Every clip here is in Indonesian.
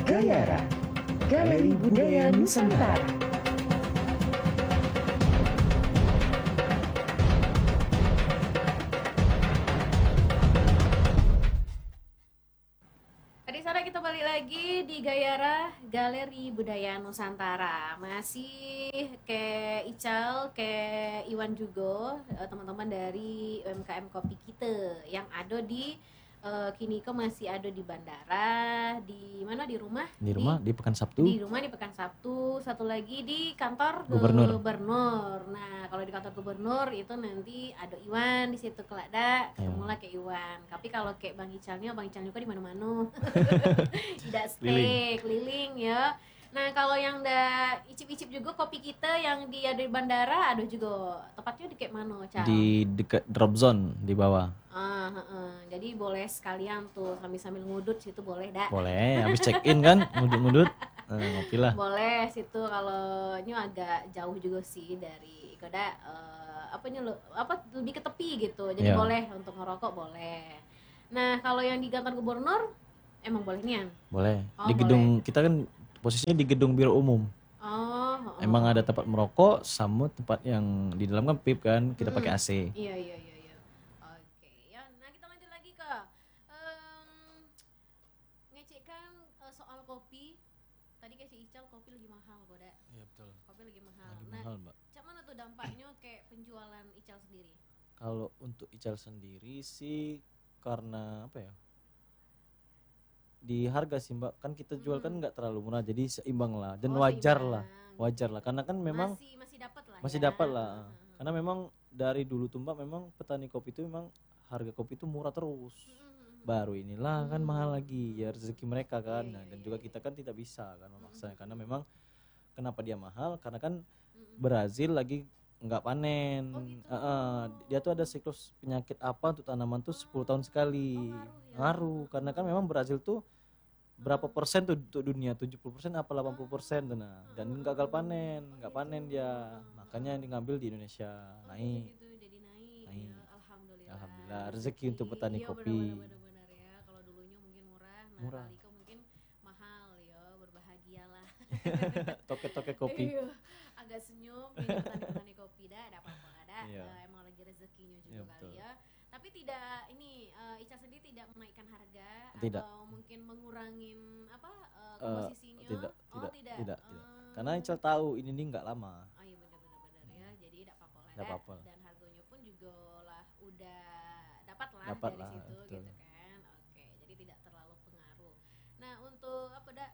Gayara, Galeri Budaya Nusantara. Tadi sore kita balik lagi di Gayara Galeri Budaya Nusantara. Masih ke Ical, ke Iwan juga, teman-teman dari UMKM Kopi kita yang ada di Kiniko masih ada di bandara, di mana di rumah? Di Pekan Sabtu. Di rumah di Pekan Sabtu, satu lagi di kantor gubernur. Nah, kalau di kantor gubernur itu nanti ada Iwan di situ kelada, ketemu ke Iwan. Tapi kalau kayak Bang Icalnya juga di mana-mana. Tidak stay, keliling ya. Nah, kalau yang udah icip-icip juga kopi kita yang ada di bandara, ada juga. Tepatnya di kayak mana, Cal? Di dekat drop zone di bawah. Jadi boleh sekalian tuh sambil ngudut situ boleh dah. Boleh, habis check in kan, ngudut-ngudut, ngopi lah. Boleh situ kalau nyu agak jauh juga sih dari Koda, lebih ke tepi gitu. Jadi boleh untuk ngerokok boleh. Nah, kalau yang di kantor gubernur emang boleh nian? Boleh. Di gedung kita kan posisinya di gedung biro umum. Emang ada tempat merokok sama tempat yang di dalam kan PIP kan, kita pakai AC. Iya. Oke, ya. Nah, kita lanjut lagi ke ngecekkan soal kopi. Tadi kayak si Ical kopi lagi mahal kok, Dak. Iya, betul. Kopi lagi mahal. Lagi mahal, Mbak. Cak mana tuh dampaknya kayak penjualan Ical sendiri? Kalau untuk Ical sendiri sih karena apa ya? Di harga sih Mbak, kan kita jual kan nggak terlalu murah, jadi seimbang lah dan wajar lah karena kan memang masih dapat lah. Karena memang dari dulu tuh Mbak memang petani kopi itu memang harga kopi itu murah terus. Baru inilah kan mahal lagi ya rezeki mereka kan. Nah, dan juga kita kan tidak bisa kan memaksa karena memang kenapa dia mahal karena kan Brazil lagi nggak panen. Dia tuh ada siklus penyakit apa untuk tanaman tuh 10 tahun sekali. Ngaruh karena kan memang Brazil tuh berapa persen tuh untuk dunia, 70% apa 80% tuh nah. Dan gagal panen, nggak panen dia. Makanya yang ngambil di Indonesia naik. Jadi naik. Ya, Alhamdulillah rezeki untuk petani kopi. Benar ya. Kalau dulunya mungkin murah. Kali kau mungkin mahal ya, berbahagialah. Toke-toke kopi. Agak senyum petani kopi dah, ada apa-apa dah. Emang lagi rezekinya juga kali ya. Tapi tidak Ica sendiri tidak menaikkan harga atau mungkin mengurangin komposisinya? Tidak. Karena Ica tahu ini nih nggak lama. Iya benar ya. Jadi tidak apa-apa lah. Dan harganya pun juga lah udah dapat dari situ betul. Gitu kan. Oke, jadi tidak terlalu pengaruh. Nah, untuk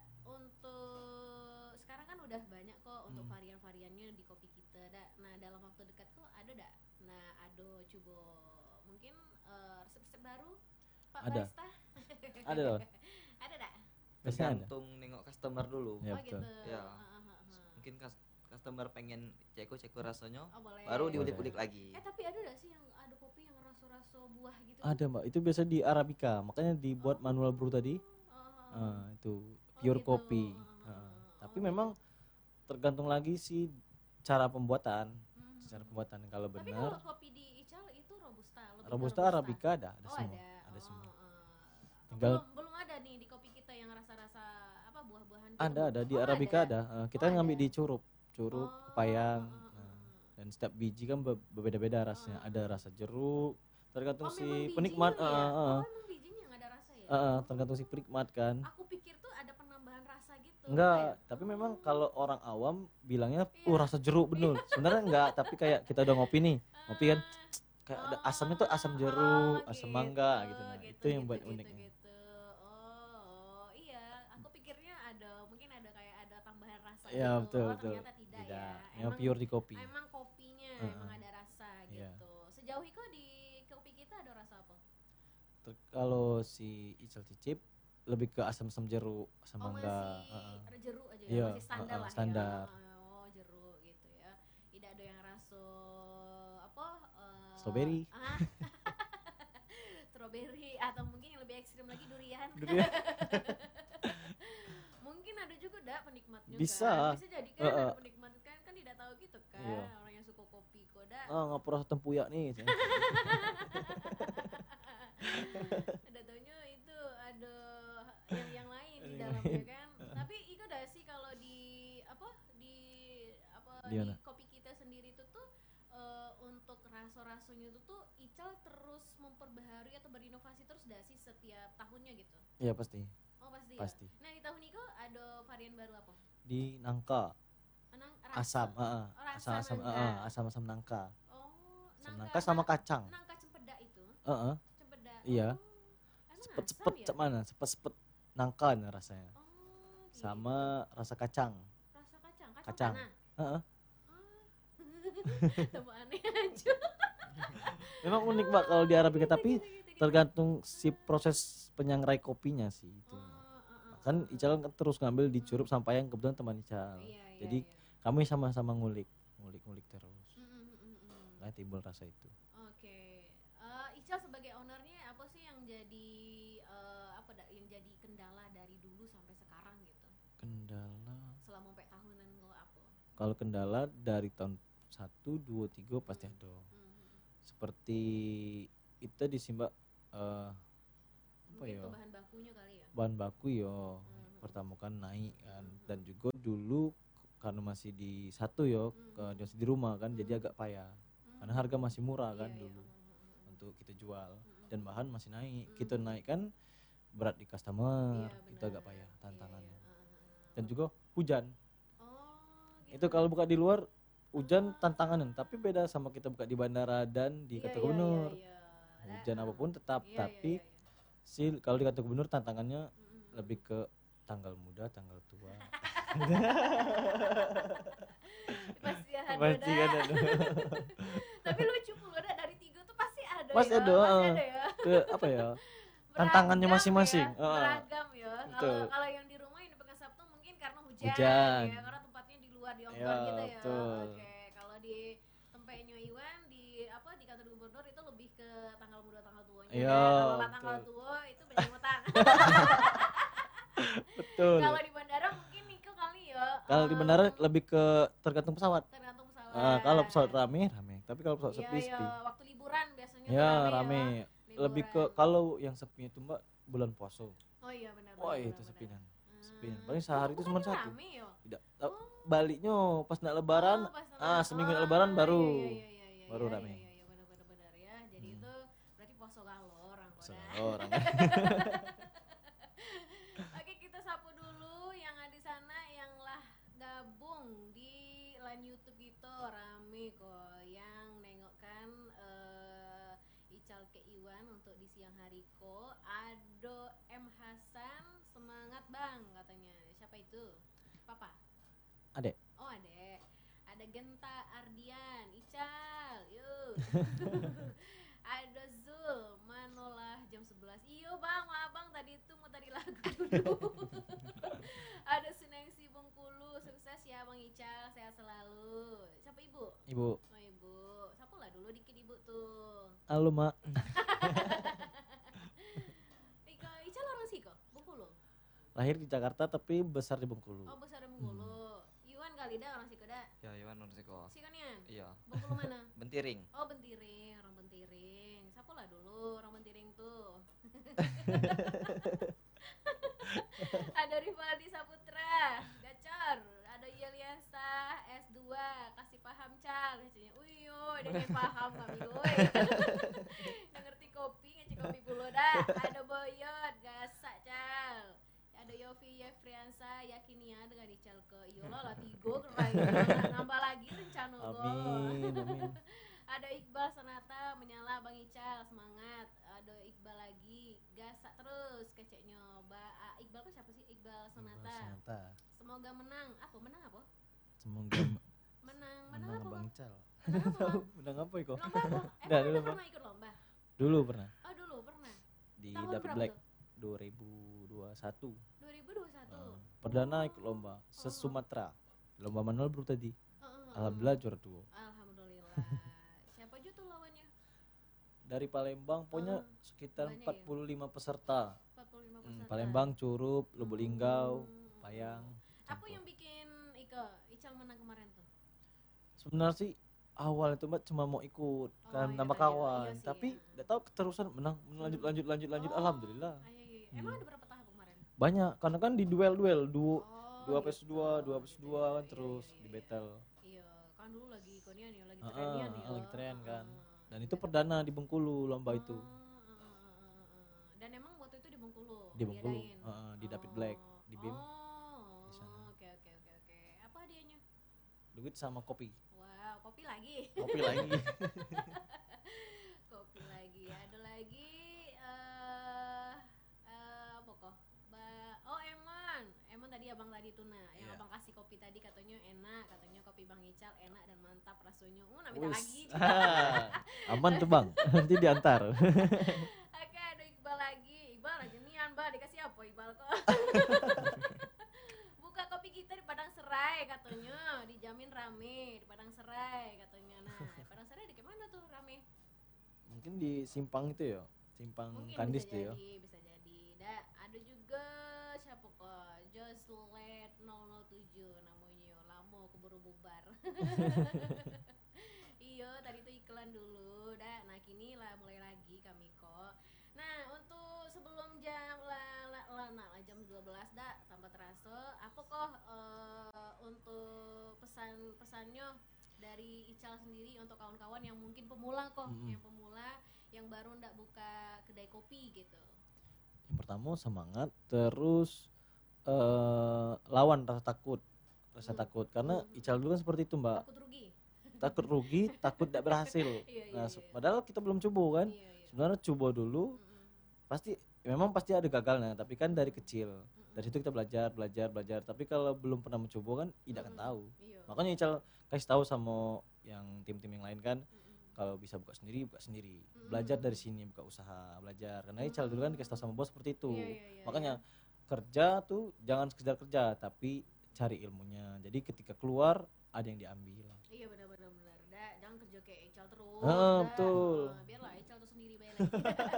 untuk sekarang kan udah banyak kok untuk varian-variannya di kopi kita dah. Nah, dalam waktu dekat kok ada dak? Nah, ada coba mungkin resep-resep baru Pak Barista? Ada loh. Ada dak? Tergantung nengok customer dulu. Ya, betul. Ya. Mungkin customer pengen ceko rasanya, boleh. baru diulik-ulik lagi. Tapi ada gak sih yang ada kopi yang rasa-rasa buah gitu? Ada Mbak, itu biasa di Arabica, makanya dibuat manual brew tadi. Itu pure kopi. Tapi memang tergantung lagi sih cara pembuatan. Kalau benar. Tapi kalau kopi di Ical itu Robusta Arabica ada semua. Ada semua. Tinggal belum ada nih di kopi kita yang rasa-rasa buah-buahan. Ada di Arabica ada. Kita ngambil di curup, kepayang. Dan setiap biji kan berbeda-beda rasanya. Ada rasa jeruk, tergantung si penikmat. Emang bijinya nggak ada rasa ya? Tergantung si penikmat kan. Aku pikir tuh ada penambahan rasa gitu. Enggak, tapi memang kalau orang awam bilangnya rasa jeruk bener. Sebenarnya enggak, tapi kayak kita udah ngopi kan kayak ada asamnya tuh asam jeruk, asam mangga gitu. Nah, itu yang buat uniknya. Iya, aku pikirnya mungkin ada kayak ada tambahan rasa gitu. Iya, betul. Ternyata tidak ya. Yang pure di kopi. Emang kopinya emang ada rasa gitu. Sejauh itu di kopi kita ada rasa apa? Kalau si Ical cicip lebih ke asam jeruk, asam mangga. Masih jeruk aja ya, masih standar lah standar. Ya. Jeruk gitu ya. Tidak ada yang rasa strawberry. Strawberry atau mungkin yang lebih ekstrim lagi durian. Mungkin ada juga penikmatnya bisa. Bisa jadi kan ada penikmat kan tidak tahu gitu kan. Orang yang suka kopi kok nggak pernah tempuyak nih. Ada taunya itu ada yang lain di dalamnya kan. di kopi kita sendiri itu tuh untuk raso-rasonya itu tuh Ical terus memperbaharui atau berinovasi terus dah sih setiap tahunnya gitu? Iya pasti. Oh pasti. Pasti. Ya? Nah di tahun ini ada varian baru apa? Di nangka. Asam, asam nangka. Oh, asam nangka sama kacang. Nangka cempedak itu? Cempedak. Iya. Sepet ya? Mana? Sepet nangka rasanya. Oh, gitu. Sama rasa kacang. Rasa kacang. Kacang. Tambah aneh aja. Memang unik Mbak kalau di Arabica tapi tergantung si proses penyangrai kopinya sih itu. Kan Ical terus ngambil di Curup sampai yang kebetulan teman Ical. Jadi kami sama-sama ngulik terus. Nah timbul rasa itu. Oke. Ical sebagai ownernya apa sih yang jadi yang jadi kendala dari dulu sampai sekarang gitu? Kendala selama 4 tahunan lo apa? Kalau kendala dari tahun 1, 2, 3 pasti ada. Seperti itu di Simba mungkin bahan bakunya kali ya? Bahan baku yo pertama kan naik kan dan juga dulu karena masih di satu masih di rumah kan jadi agak payah karena harga masih murah kan dulu untuk kita jual dan bahan masih naik kita naik kan berat di customer itu agak payah tantangannya dan juga hujan itu kalau buka di luar hujan tantangan tapi beda sama kita buka di bandara dan di kantor gubernur hujan apapun tetap tapi kalau di kantor gubernur tantangannya lebih ke tanggal muda tanggal tua pasti ada. Tapi lucu pula dari 3 tuh pasti ada pasti ada ya ke apa ya tantangannya masing-masing beragam ya kalau yang di rumah yang di Pekan Sabtu mungkin karena hujan. Ya karena tempatnya di luar di Ongkor gitu ya oke kalau di tempatnya Iwan di kantor gubernur itu lebih ke tanggal muda tanggal tuanya kalau tanggal tua itu banyak utang. Betul. Kalau di bandara mungkin Niko kali ya. Kalau di bandara lebih ke tergantung pesawat. Kalau pesawat rame, tapi kalau pesawat sepi. Waktu liburan biasanya rame. Lebih ke kalau yang sepinya itu Mbak bulan puasa. Oh iya benar. Wah itu sepinan. Paling sehari itu cuma 1. Rame, tidak. Baliknya pas nak lebaran, seminggu nak lebaran baru rame. Iya benar ya. Jadi itu berarti puasa galor orang. Oke, kita sapu dulu yang ada di sana yang lah gabung di line YouTube gitu rame kok yang nengok kan Ical ke Iwan untuk di siang hari ko Ado M Hasan semangat bang katanya siapa itu papa Adek ada Genta Ardian Ical yuk ada Zul Manolah jam 11 iyo bang maaf bang tadi itu mau tadi lagu dulu. Ada Sunengsi Bengkulu sukses ya bang Ical sehat selalu siapa ibu oh ibu siapa lah dulu dikit ibu tuh halo mak. Ical orang Siko Bengkulu lahir di Jakarta tapi besar di Bengkulu. Oh besar di Bengkulu. Iwan kali dah orang Siko dah ya Iwan orang Siko Sikonian iya Bengkulu mana Bentiring oh Bentiring orang Bentiring siapa lah dulu orang Bentiring tuh. Ada Rivaldi Saputra Gacor ada Yeliasa S2 kasih paham Cal katanya uyo dia paham kami gue yang ngerti kopi ngecek kopi puluh dah ada Boyot gasak Cal ada Yofi Yefriansa yakinia dengan Ical ke iyolah lah 3 kerai nambah lagi rencana amin ada Iqbal Sonata menyala Bang Ical semangat ada Iqbal lagi gasak terus keceknya Iqbal tuh siapa sih Iqbal Sonata semoga menang apa semoga menang apa Bang Ical menang apa Iko lomba apa dulu pernah ikut lomba dulu pernah di tahun Dapat Black 2021 perdana ikut lomba se-Sumatera lomba manual baru tadi alhamdulillah juara 2 alhamdulillah siapa aja tuh lawannya dari Palembang punya sekitar 45 peserta 45 peserta Palembang, Curup, Lubuk Linggau, Payang apa yang bikin Ical menang kemarin tuh sebenarnya sih awal itu Mbak cuma mau ikut kan nama kawan tapi enggak tahu keterusan menang lanjut alhamdulillah emang ada berapa tahap kemarin banyak karena kan di duel duo 2 versus 2 kan terus di battle. Iya, kan dulu lagi ikonian ya, lagi trenian ya. Lagi tren kan. Dan itu perdana di Bengkulu lomba itu. Dan emang waktu itu di Bengkulu. Di Bengkulu. Di David Black di BIM. Di sana. Oke. Apa hadiahnya? Duit sama kopi. Wow, kopi lagi. Kopi lagi. Kopi lagi. Ada lagi apa kok? Eman tadi abang tadi tuna yang abang kasih kopi tadi katanya enak, katanya kopi Bang Ical enak dan mantap rasanya. Minta lagi. Aman tuh Bang, nanti diantar. Oke, ada Iqbal lagi. Iqbal aja nian, Mbak. Dikasih apa Iqbal kok? Buka kopi kita di Padang Serai katanya, dijamin rame di Padang Serai katanya. Nah, Padang Serai di mana tuh rame? Mungkin di simpang itu ya, simpang Mungkin Kandis bisa tuh ya. Bisa jadi. Ada juga siapa kok? Joslet 007 namanya. Lama keburu bubar. Iya, tadi tuh iklan dulu. Nah kini lah mulai lagi kami kok. Nah, untuk sebelum jam jam 12 tanpa terasa, apa kok untuk pesannya dari Ical sendiri untuk kawan-kawan yang mungkin pemula kok, yang pemula yang baru ndak buka kedai kopi gitu. Yang pertama semangat, terus lawan rasa takut karena Ical dulu kan seperti itu Mbak. Takut rugi, takut tidak berhasil. Nah, padahal kita belum coba kan. Sebenarnya coba dulu, pasti ada gagalnya, tapi kan dari kecil. Dari situ kita belajar. Tapi kalau belum pernah mencoba kan tidak akan tahu. Makanya Ical kasih tahu sama yang tim-tim yang lain kan, kalau bisa buka sendiri. Belajar dari sini, buka usaha, belajar. Karena Ical dulu kan dikasih tahu sama bos seperti itu. Makanya kerja tuh jangan sekedar kerja, tapi cari ilmunya. Jadi ketika keluar ada yang diambil. Iya benar. Jangan kerja kayak Ical terus. Betul. Biarlah Ical tuh sendiri bayar lagi.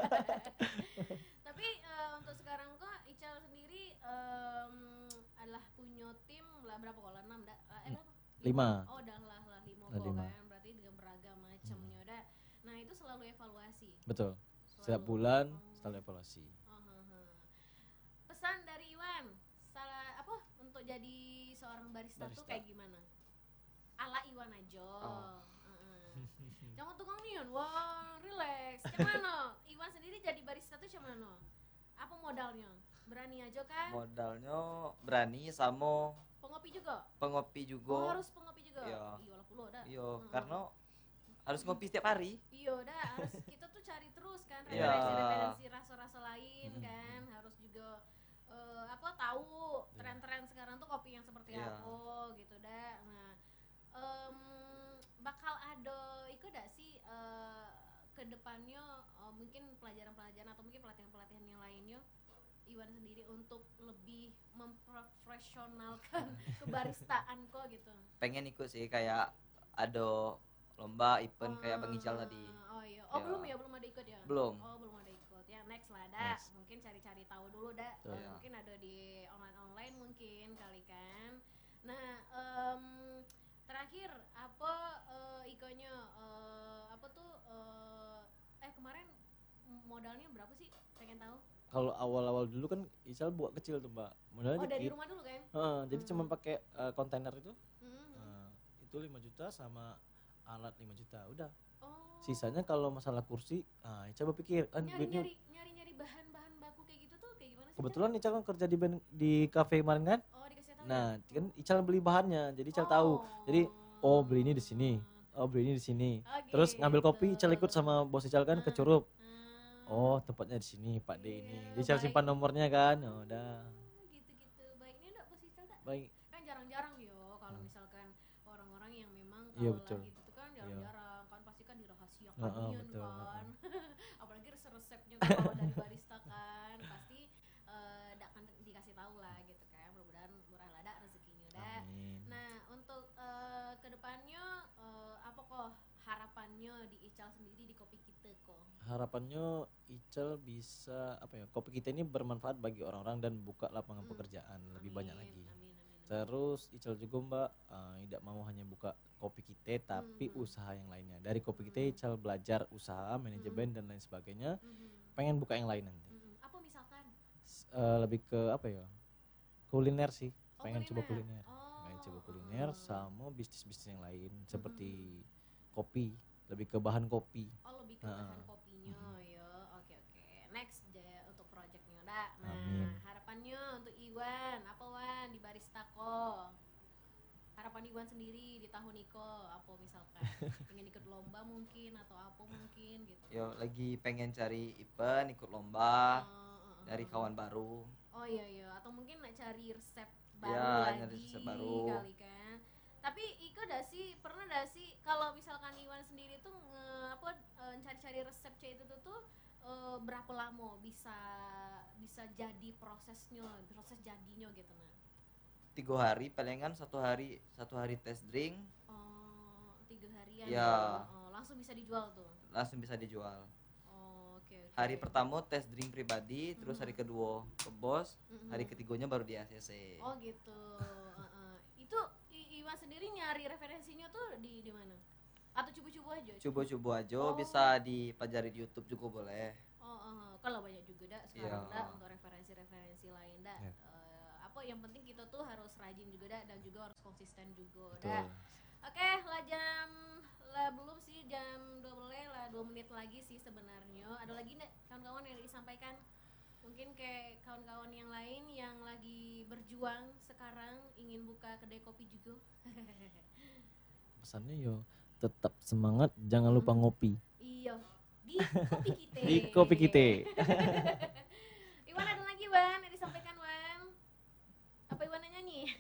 Tapi untuk sekarang kok Ical sendiri adalah punya tim lah berapa kok? 6 dah. 5. Oh, udah lah 5 kok kan. Berarti dengan beragam macamnya udah. Nah, itu selalu evaluasi. Betul. Setiap bulan selalu evaluasi. Pesan dari Iwan, untuk jadi seorang barista tuh kayak gimana? Ala Iwan aja. Jangan tukang nian, wah relax. Gimana? Iwan sendiri jadi barista tuh gimana? Apa modalnya? Berani aja kan? Modalnya berani sama pengopi juga. Oh, harus pengopi juga. Iya lah pulau dah. Iya, karena harus ngopi setiap hari. Iya dah, harus kita tuh cari terus kan referensi rasa-rasa lain kan, harus juga tahu tren-tren sekarang tuh kopi yang seperti apa gitu dah. Nah, bakal ada dak sih ke depannya mungkin pelajaran-pelajaran atau mungkin pelatihan-pelatihan yang lainnya Iwan sendiri untuk lebih memprofesionalkan kebaristaan kok gitu. Pengen ikut sih kayak ada lomba event kayak Bang Ical tadi. Oh iya. Belum ada ikut ya? Belum. Belum ada ikut. Ya next lah dah. Mungkin cari-cari tahu dulu dah. Mungkin ada di online mungkin kali kan. Nah, terakhir apa ikonnya kemarin modalnya berapa sih? Pengen tahu. Kalau awal-awal dulu kan Ical buat kecil tuh Mbak. Modalnya dikit. Dari rumah dulu kan? Jadi cuma pakai kontainer itu. Itu 5 juta sama alat 5 juta udah. Sisanya kalau masalah kursi, coba pikir nyari bahan-bahan baku kayak gitu tuh kayak gimana sih? Kebetulan Ical kan kerja di kafe kemarin kan. Dikasih tahu. Nah, kan Ical beli bahannya, jadi Ical tahu. Jadi beli ini di sini. Beli ini di sini. Terus ngambil kopi Ical ikut sama bos Ical kan ke Curup. Tempatnya di sini, Pak D ini. Jadi Ical simpan nomornya kan. Udah. Gitu. Baiknya enggak bos Ical tak? Baik. Kan jarang-jarang yo kalau misalkan orang-orang yang memang Iya, kalau betul. lagi itu kan jarang-jarang kan pasti kan dirahasiakan kan. Apalagi resep-resepnya kan kalau dari barista kan pasti ndak akan dikasih tahu lah gitu kan. Mudah-mudahan murah lada rezekinya dah. Nah, untuk kedepannya apa kok harapannya di Ical sendiri di kopi kita kok? Harapannya Ical bisa kopi kita ini bermanfaat bagi orang-orang dan buka lapangan pekerjaan lebih banyak lagi. Terus Ical juga Mbak tidak mau hanya buka kopi kita tapi usaha yang lainnya. Dari kopi kita Ical belajar usaha, manajemen dan lain sebagainya. Pengen buka yang lain nanti. Apa misalkan? Lebih ke kuliner sih. pengen coba kuliner. Oh. Pengen coba kuliner sama bisnis-bisnis yang lain seperti kopi, lebih ke bahan kopi. Oh, lebih ke bahan kopinya ya. Oke. Next untuk projectnya udah. Nah, Amin. harapannya untuk Iwan apa Wan di Baristako? Harapan Iwan sendiri di tahun Iko apa misalkan? Pengen ikut lomba mungkin atau apa mungkin gitu. Yo lagi pengen cari event, ikut lomba, dari kawan baru. Oh iya, atau mungkin nak cari resep baru Ya, lagi nyari resep baru. kali kan. Tapi Iko pernah sih kalau misalkan Iwan sendiri tuh cari-cari resep itu tuh berapa lama bisa jadi proses jadinya gitu nah. 3 hari palingan, 1 hari test drink. Oh, 3 harian ya. Langsung bisa dijual tuh. Langsung bisa dijual. Oh, oke. Hari pertama test drink pribadi, terus hari kedua ke bos, hari ketiganya baru di ACC. Oh gitu. Itu Iwan sendiri nyari referensinya tuh di mana? Atau coba-coba aja? Coba-coba aja, bisa dipelajari di YouTube juga boleh. Kalau banyak juga sekarang untuk referensi lain yang penting kita tuh harus rajin juga dan juga harus konsisten juga Oke, belum sih jam 2 menit lagi sih sebenarnya. Ada lagi nggak kawan-kawan yang disampaikan? Mungkin kayak kawan-kawan yang lain yang lagi berjuang sekarang ingin buka kedai kopi juga. Pesannya yo tetap semangat, jangan lupa ngopi. Iya, di kopi kita. Di kopi kita. Iwan ada lagi Wan yang disampaikan Wan? Apa Iwan nyanyi?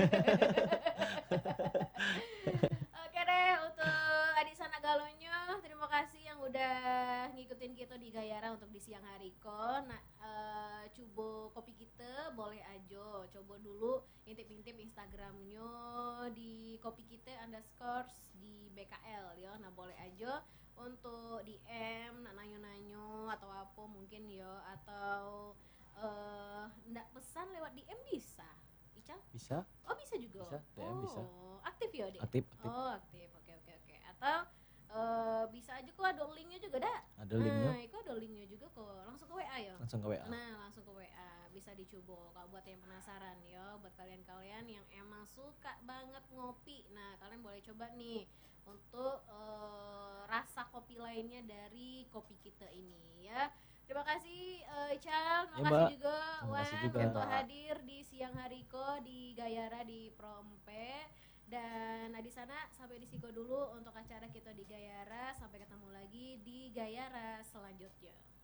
Oke deh, untuk Adisa Nagalonyo, terima kasih yang udah ngikutin kita di Gayara untuk di siang hari kon. Nah, coba kopi kita boleh aja, coba dulu intip-intip Instagramnya di kopi kita _ di BKL ya. Nah boleh aja untuk DM, nanyo-nanyo atau apa mungkin ya, atau ndak pesan lewat DM bisa. Ical? Bisa. Oh bisa juga. Bisa, DM bisa. Aktif ya deh. Aktif. Oh aktif. Oke. Atau bisa aja kok ada linknya juga dah. Ada linknya. Nah, itu ada linknya juga kok. Langsung ke WA ya. Langsung ke WA. Nah, langsung ke WA. Bisa dicoba kalau buat yang penasaran ya, buat kalian-kalian yang emang suka banget ngopi. Nah, kalian boleh coba nih untuk rasa kopi lainnya dari kopi kita ini ya. Terima kasih Ical, terima kasih juga Wan untuk hadir di siang hariko di Gayara di Prompe. Dan di sana sampai di siko dulu untuk acara kita di Gayara. Sampai ketemu lagi di Gayara selanjutnya.